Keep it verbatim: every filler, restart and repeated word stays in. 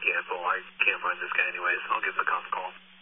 cancel. I can't find this guy anyways. I'll give the cops a call.